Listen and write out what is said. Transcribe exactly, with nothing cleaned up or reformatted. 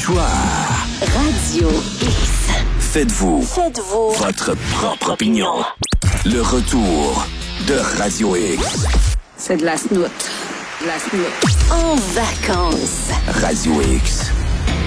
choix. Radio X. Faites-vous. Faites-vous. Votre propre opinion. Le retour de Radio X. C'est de la snoute. De la snoute. En vacances. Radio X.